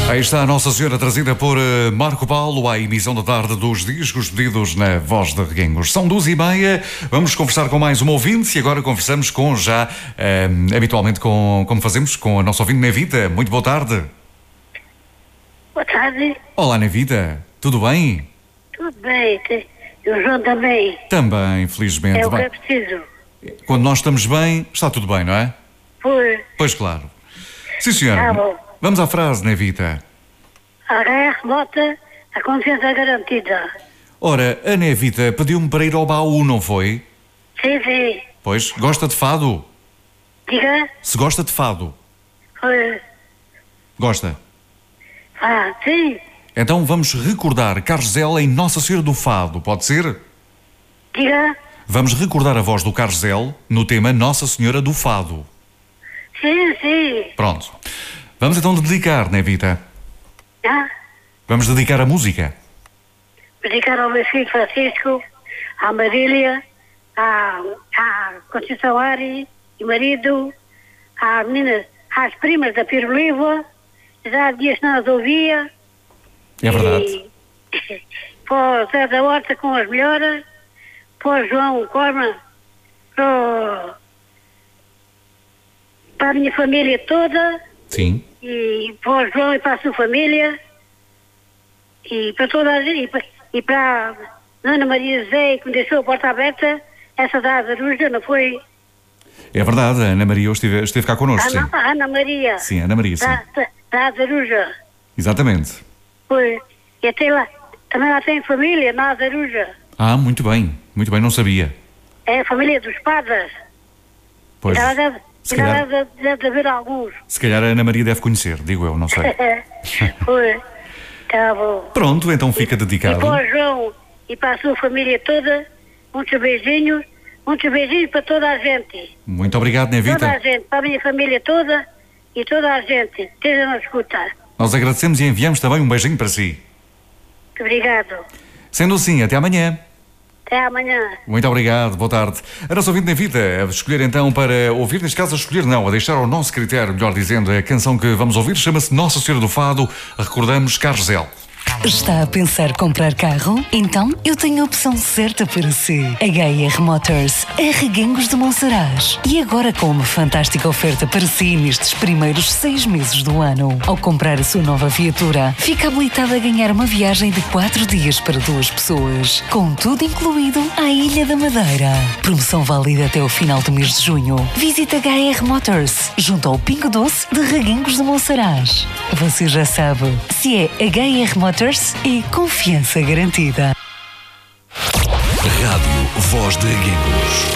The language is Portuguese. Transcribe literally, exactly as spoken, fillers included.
Aí está a Nossa Senhora, trazida por uh, Marco Paulo, à emissão da tarde dos discos pedidos na Voz de Reguengos. São duas e meia, vamos conversar com mais um ouvinte e agora conversamos com já, uh, habitualmente, com, como fazemos, com a nossa ouvinte Nevita. Muito boa tarde. Boa tarde. Olá, Nevita. Tudo bem? Tudo bem. E o João também? Também, felizmente. É o que Bem, é preciso. quando nós estamos bem, está tudo bem, não é? Pois. Pois claro. Sim, senhora. Tá bom. Vamos à frase, Nevita. A guerra remota, a confiança garantida. Ora, a Nevita pediu-me para ir ao baú, não foi? Sim, sim. Pois, gosta de fado? Diga? Se gosta de fado, Pois. gosta? Ah, sim. Então vamos recordar Carlos Zell em Nossa Senhora do Fado, pode ser? Diga? Vamos recordar a voz do Carlos Zell no tema Nossa Senhora do Fado. Sim, sim. Pronto. Vamos então dedicar, Nevita. Ah, Vamos dedicar a música. dedicar ao meu filho Francisco, à Marília, à, à Conceição Ari e marido, às meninas, às primas da Piroliva, já há dias que não as ouvia. É verdade. E para o Zé da Horta com as melhoras, para o João Corma, para, o- para a minha família toda, Sim. e para o João e para a sua família, e para toda a gente, e para, e para a Ana Maria José, que me deixou a porta aberta, essa da Azaruja, não foi? É verdade, a Ana Maria hoje esteve, esteve cá connosco, sim. Ana, a Ana Maria, Sim, Ana Maria, sim. da, da, da Azaruja, Exatamente. foi. E até lá, também lá tem família, na Azaruja. Ah, muito bem. Muito bem, não sabia. É a família dos Padas. Pois, Já deve, se já calhar, deve, deve haver alguns. se calhar a Ana Maria deve conhecer, digo eu, não sei. Foi. Tá bom. Pronto, então fica E dedicado. para o João e para a sua família toda, muitos beijinhos, muitos beijinhos para toda a gente. Muito obrigado, Toda a Nevita. gente, para a minha família toda e toda a gente. Esteja a escutar. Nós agradecemos e enviamos também um beijinho para si. Muito obrigado. Sendo assim, até amanhã. Até amanhã. Muito obrigado, boa tarde. A nossa ouvinte Nevita, a escolher então para ouvir, neste caso a escolher não, a deixar ao nosso critério, melhor dizendo, a canção que vamos ouvir chama-se Nossa Senhora do Fado, recordamos Carlos Zell. Está a pensar comprar carro? Então eu tenho a opção certa para si. H R Motors, a Reguengos de Monsaraz. E agora com uma fantástica oferta para si nestes primeiros seis meses do ano. Ao comprar a sua nova viatura, fica habilitado a ganhar uma viagem de quatro dias para duas pessoas, com tudo incluído à Ilha da Madeira. Promoção válida até o final do mês de junho. Visite H R Motors, junto ao Pingo Doce de Reguengos de Monsaraz. Você já sabe, se é H R Motors, e confiança garantida. Rádio Voz de Reguengos.